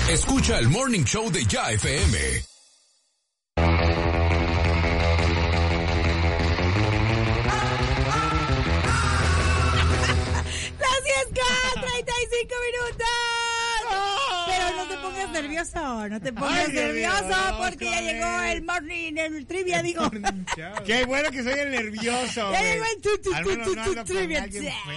Escucha el Morning Show de Ya FM. Las 10:35 minutos. Pero no te pongas nervioso, no te pongas nervioso porque ya llegó el morning, el trivia, digo. Qué bueno que soy el nervioso. Ya llegó el trivia.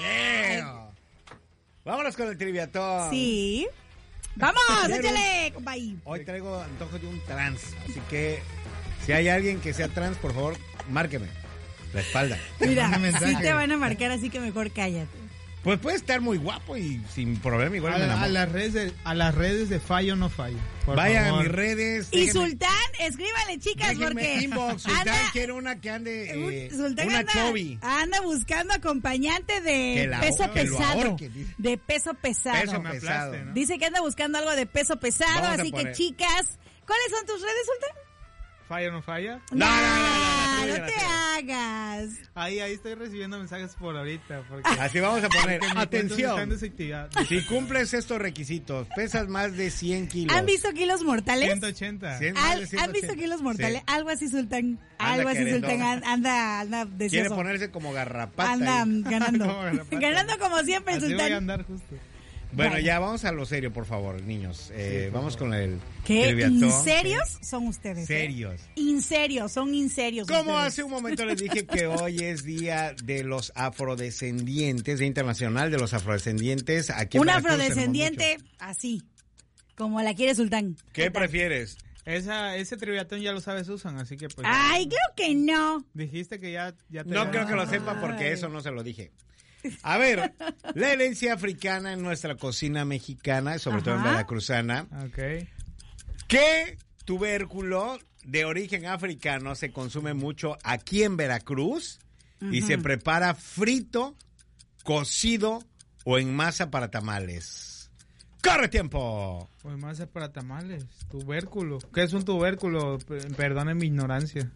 Vámonos con el triviatón. Sí. Vamos, échale, compay. Hoy traigo antojo de un trans, así que si hay alguien que sea trans, por favor, márqueme la espalda. Mira, sí te van a marcar, así que mejor cállate. Pues puede estar muy guapo y sin problema igual me enamoro. A las redes de Fallo No Fallo. Vayan a mis redes. Y Sultán, escríbale, chicas, porque inbox. Sultán quiere una que ande Sultán una chovi. Anda buscando acompañante de peso pesado. De peso pesado. Peso pesado. ¿No? Dice que anda buscando algo de peso pesado, así que chicas, ¿cuáles son tus redes, Sultán? ¿Falla no falla? No te hagas. Ahí estoy recibiendo mensajes por ahorita. Así vamos a poner. Atención. Si cumples estos requisitos, pesas más de 100 kilos. ¿Han visto kilos mortales? 180. ¿Han visto kilos mortales? Sí. Algo así, Sultán. Algo así, Sultán. Anda deseoso. Quiere ponerse como garrapata. Anda ganando. Ganando como siempre, así Sultán. Voy a andar justo. Bueno, ya vamos a lo serio, por favor, niños. Vamos con el ¿Qué? ¿Inserios son ustedes? Serios. Inserios, son inserios. Como ustedes. hace un momento les dije que hoy es Día de los Afrodescendientes, Día Internacional de los Afrodescendientes. Aquí en un Veracruz afrodescendiente así, como la quiere Sultán. ¿Qué prefieres? Ese triviatón ya lo sabe Susan, así que pues... Ay, creo que no. Dijiste que ya te... No creo que lo sepa porque eso no se lo dije. A ver, la herencia africana en nuestra cocina mexicana, sobre todo en veracruzana. Okay. ¿Qué tubérculo de origen africano se consume mucho aquí en Veracruz y se prepara frito, cocido o en masa para tamales? ¡Corre tiempo! O en masa para tamales, tubérculo. ¿Qué es un tubérculo? Perdone mi ignorancia.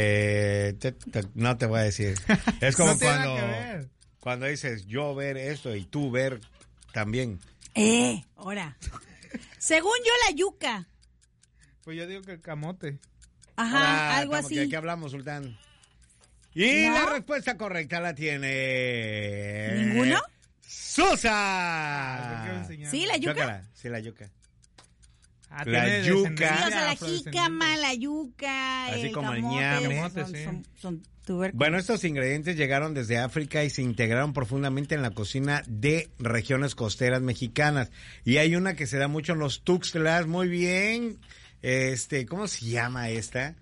No te voy a decir. Es como no cuando dices yo ver esto y tú ver también. Ahora. Según yo, la yuca. Pues yo digo que el camote. Ajá, algo así. ¿De qué hablamos, Sultán? Y la respuesta correcta la tiene... ¿Ninguno? ¡Susa! ¿Sí, la yuca? Sí, la yuca. La yuca. Sí, o sea, la jícama, la yuca, así el como camote, el ñame. Son tubérculos. Bueno, estos ingredientes llegaron desde África y se integraron profundamente en la cocina de regiones costeras mexicanas. Y hay una que se da mucho en los Tuxtlas, muy bien. ¿Cómo se llama esta?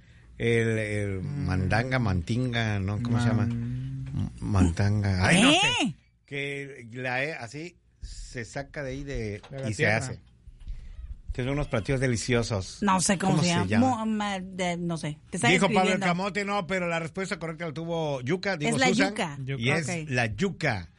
El mandanga, mantinga, ¿no? ¿Cómo se llama? Mantanga. Ay, no sé. Que así se saca de ahí y se hace. Que son unos platillos deliciosos. No sé cómo se llama. No sé. Dijo Pablo el camote, no, pero la respuesta correcta la tuvo yuca. Digo, es la Susan, yuca. Y es la yuca.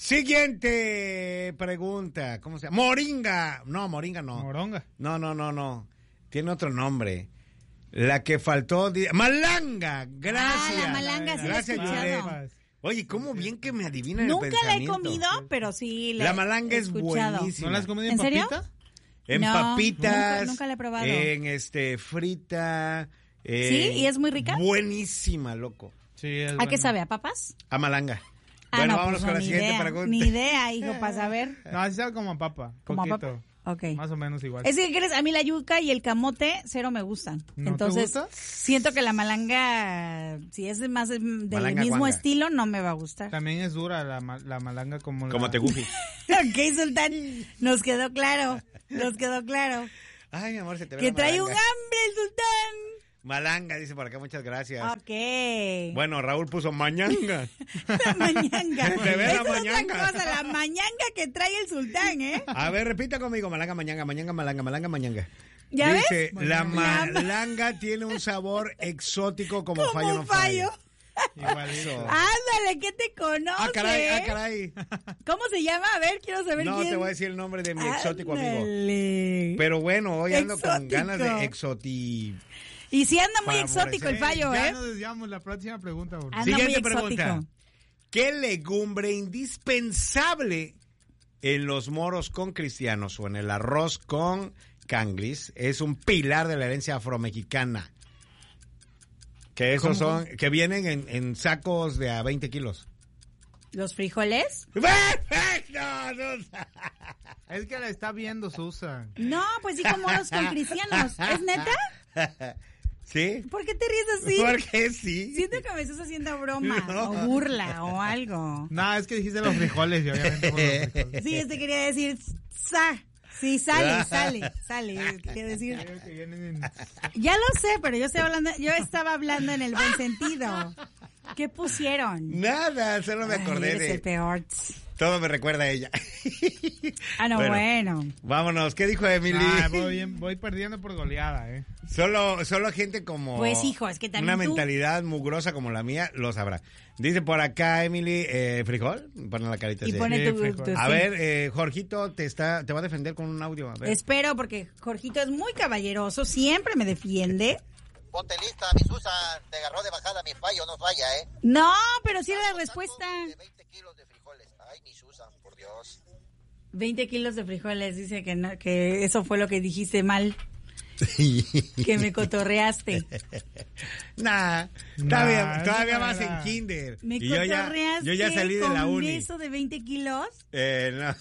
Siguiente pregunta. ¿Cómo se llama? Moringa. No, moringa no. Moronga. No. Tiene otro nombre. La que faltó. Malanga. Gracias. La malanga sí gracias, la he escuchado. Oye, cómo bien que me adivinan el Nunca pensamiento. Nunca la he comido, pero sí la malanga es buenísima. ¿No la has comido en serio? papita? En papitas. Nunca la he probado. En frita. ¿Sí? ¿Y es muy rica? Buenísima, loco. Sí, ¿A qué sabe? ¿A papas? A malanga. Bueno, vámonos con la siguiente pregunta. Ni idea, hijo, para saber. No, así sabe como a papa. Como poquito. A papa. Okay. Más o menos igual. Es que, ¿crees? A mí la yuca y el camote cero me gustan. ¿No Entonces, te gusta? siento que la malanga, si es más del malanga mismo guanga. estilo, no me va a gustar. También es dura la malanga como te gufi. Ok, Sultán, nos quedó claro. Ay, mi amor, se te ve que la trae malanga. un hambre el Sultán. Malanga, dice por acá, muchas gracias. Ok. Bueno, Raúl puso mañanga. La mañanga. Se ve la Esa es mañanga. otra cosa, la mañanga que trae el Sultán, ¿eh? A ver, repita conmigo, malanga, mañanga. ¿Ya dice, ves? la malanga tiene un sabor exótico como fallo no fallo. Igualito. Ándale, ¿qué te conoce? Caray. ¿Cómo se llama? A ver, quiero saber quién. No te voy a decir el nombre de mi exótico amigo. Ándale. Pero bueno, hoy ando con Exótico. ganas de exoti. Y sí anda muy Favorecer. exótico el fallo, Ya ¿eh? nos desviamos. La próxima pregunta, por favor. Anda Siguiente muy exótico. pregunta. ¿Qué legumbre indispensable en los moros con cristianos o en el arroz con canguis es un pilar de la herencia afromexicana. Que esos son, que vienen en sacos de a 20 kilos. ¿Los frijoles? ¡Perfecto! Es que la está viendo Susan. No, pues sí, como los con cristianos. ¿Es neta? ¿Sí? ¿Por qué te ríes así? Porque sí. Siento que me estás haciendo broma No. o burla o algo. No, es que dijiste los frijoles y obviamente por los frijoles. Sí, quería decir sí, sale, quería decir. Que vienen en- Ya lo sé, pero yo estaba hablando en el buen sentido. ¿Qué pusieron? Nada, solo me acordé Eres el de... peor. Todo me recuerda a ella. Ah, no, bueno. Vámonos, ¿qué dijo Emily? Voy perdiendo por goleada, Solo gente como... Pues, hijo, es que también una tú- mentalidad mugrosa como la mía lo sabrá. Dice por acá Emily, frijol, pone la carita Y así. pone Sí, tu... frijol. A sí. ver, Jorgito te va a defender con un audio. A ver. Espero, porque Jorgito es muy caballeroso, siempre me defiende. Ponte lista, mi Susan. Te agarró de bajada mi fallo, no falla, ¿eh? No, pero sí era la respuesta. De 20 kilos de frijoles. Ay, mi Susan, por Dios. 20 kilos de frijoles, dice que no, que eso fue lo que dijiste mal, que me cotorreaste. Nah, Nah, todavía no, vas no. en kinder. ¿Me Y yo cotorreaste ya salí de la con uni. eso de 20 kilos? No. Ya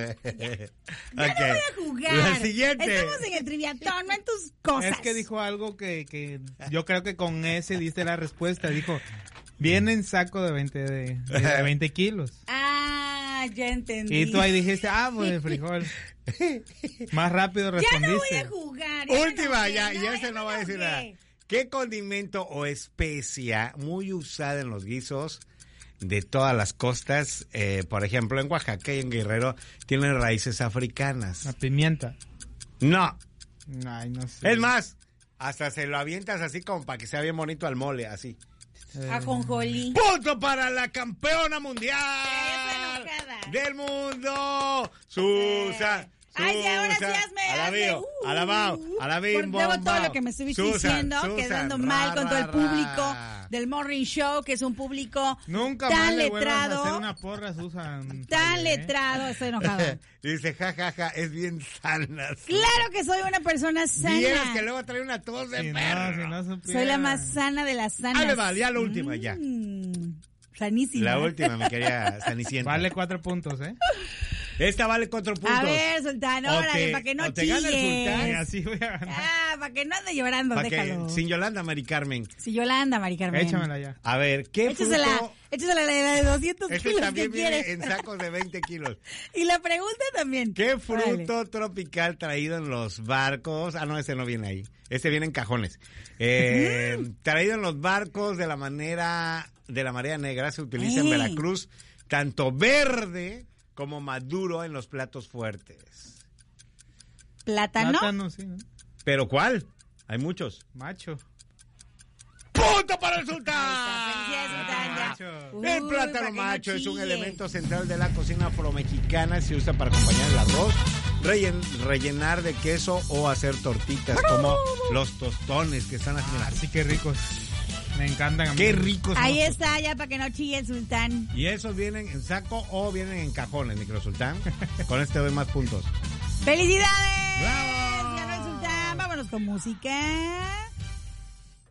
no voy a jugar. La siguiente. Estamos en el triviatón, no en tus cosas. Es que dijo algo que yo creo que con ese diste la respuesta. Dijo, viene en saco de 20 kilos. Ah, ya entendí. Y tú ahí dijiste, pues el frijol. Más rápido Ya respondiste. no voy a jugar. ya me Última, enojé, ya se me no va a decir nada. enojé. ¿Qué condimento o especia muy usada en los guisos de todas las costas, por ejemplo en Oaxaca y en Guerrero, tienen raíces africanas? La pimienta. No, Ay, no sé. es más, hasta se lo avientas así como para que sea bien bonito al mole, así. Ajonjolí. ¡Punto para la campeona mundial Ya estoy enojada. del mundo! Susan. Ay, ya, ahora sí Susan, hazme. alabado, Por luego todo lo que me estuviste diciendo, quedando mal con todo el público del Morning Show, que es un público Nunca tan más le vuelvas a hacer letrado. una porra, Susan. Tan letrado, estoy enojada. Dice, jajaja, es bien sana. Claro que soy una persona sana. Vieras que luego trae una tos de Si perro. no supiera. Soy la más sana de las sanas. Dale, vale, ya la última, ya. Sanísima. La última, mi querida Sanicienta. Vale 4 puntos, Esta vale 4 puntos. A ver, Sultán, órale, para que no o te gana el Sultán, Y chilles. así voy a ganar. Ah, para que no ande llorando, para que, déjalo. sin Yolanda, Mari Carmen. Si Yolanda, Mari Carmen. Échamela ya. A ver, ¿qué Échasela, fruto? échasela la de 200 Este kilos también que viene quieres. en sacos de 20 kilos. Y la pregunta también. ¿Qué fruto Órale. tropical traído en los barcos? Ah, no, ese no viene ahí. Ese viene en cajones. Traído en los barcos de la marea negra, se utiliza en Veracruz, tanto verde como maduro en los platos fuertes. ¿Plátano? Plátano, sí, ¿no? ¿Pero cuál? Hay muchos. Macho. ¡Punto para el Sultán! Felicidades, Sultán, ya. Macho. Uy, El para plátano que no macho es un chille. elemento central de la cocina afromexicana. Se usa para acompañar el arroz, rellenar de queso o hacer tortitas, como los tostones que están haciendo. Así que ricos. Me encantan a mí. ¡Qué ricos son Ahí los está, ya para que no chille el Sultán. ¿Y esos vienen en saco o vienen en cajones, micro Sultán? Con este doy más puntos. ¡Felicidades! ¡Bravo! Ganó el Sultán. Vámonos con música.